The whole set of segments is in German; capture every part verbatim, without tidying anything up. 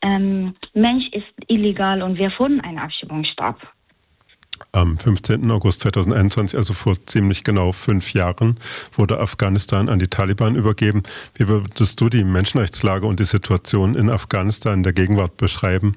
ähm, Mensch ist illegal und wir fordern einen Abschiebungsstopp. Am fünfzehnten August zweitausendeinundzwanzig, also vor ziemlich genau fünf Jahren, wurde Afghanistan an die Taliban übergeben. Wie würdest du die Menschenrechtslage und die Situation in Afghanistan in der Gegenwart beschreiben?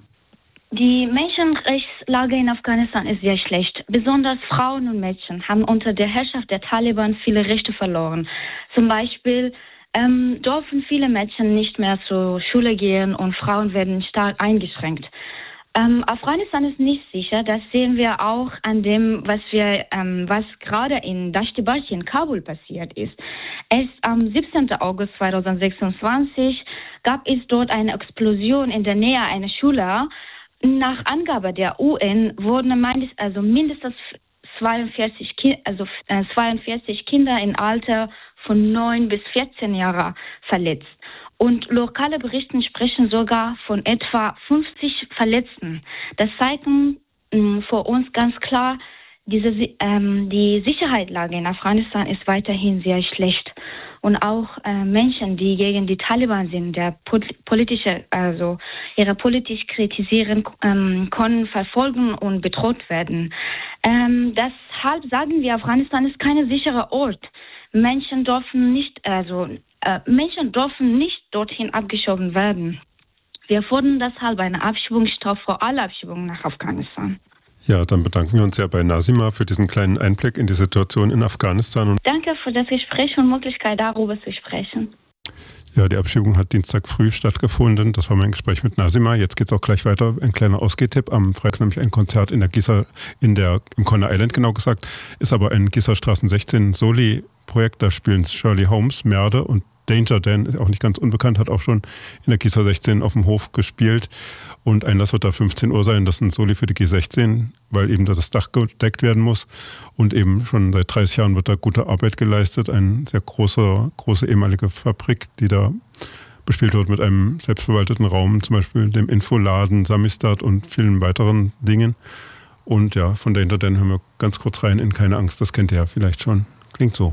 Die Menschenrechtslage in Afghanistan ist sehr schlecht. Besonders Frauen und Mädchen haben unter der Herrschaft der Taliban viele Rechte verloren. Zum Beispiel ähm, dürfen viele Mädchen nicht mehr zur Schule gehen und Frauen werden stark eingeschränkt. Ähm, Afghanistan ist nicht sicher, das sehen wir auch an dem, was wir, ähm, was gerade in Dashti-Barchi in Kabul passiert ist. Erst am siebzehnten August zweitausendsechsundzwanzig gab es dort eine Explosion in der Nähe einer Schule. Nach Angabe der U N wurden mindest, also mindestens zweiundvierzig, Ki- also, äh, zweiundvierzig Kinder im Alter von neun bis vierzehn Jahren verletzt. Und lokale Berichte sprechen sogar von etwa fünfzig Verletzten. Das zeigt mh, für uns ganz klar, diese, ähm, die Sicherheitslage in Afghanistan ist weiterhin sehr schlecht. Und auch äh, Menschen, die gegen die Taliban sind, der politische, also ihre politisch kritisieren, ähm, können verfolgen und bedroht werden. Ähm, deshalb sagen wir, Afghanistan ist kein sicherer Ort. Menschen dürfen nicht, also äh, Menschen dürfen nicht dorthin abgeschoben werden. Wir fordern deshalb einen Abschiebungsstopp für alle Abschiebungen nach Afghanistan. Ja, dann bedanken wir uns sehr bei Nazima für diesen kleinen Einblick in die Situation in Afghanistan. Danke für das Gespräch und Möglichkeit, darüber zu sprechen. Ja, die Abschiebung hat Dienstag früh stattgefunden. Das war mein Gespräch mit Nazima. Jetzt geht es auch gleich weiter. Ein kleiner Ausgehtipp. Am Freitag nämlich ein Konzert in der Gießer, in der, im Conner Island genau gesagt, ist aber ein Gießerstraßen sechzehn Soli-Projekt. Da spielen Shirley Holmes, Merde und Danger Dan, ist auch nicht ganz unbekannt, hat auch schon in der Gießer sechzehn auf dem Hof gespielt. Und Einlass wird da fünfzehn Uhr sein. Das ist ein Soli für die G sechzehn, weil eben das Dach gedeckt werden muss. Und eben schon seit dreißig Jahren wird da gute Arbeit geleistet. Eine sehr große, große ehemalige Fabrik, die da bespielt wird mit einem selbstverwalteten Raum, zum Beispiel dem Infoladen, Samistad und vielen weiteren Dingen. Und ja, von Danger Dan hören wir ganz kurz rein in Keine Angst. Das kennt ihr ja vielleicht schon. Klingt so.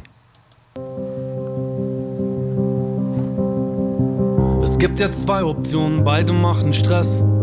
Es gibt jetzt zwei Optionen, beide machen Stress.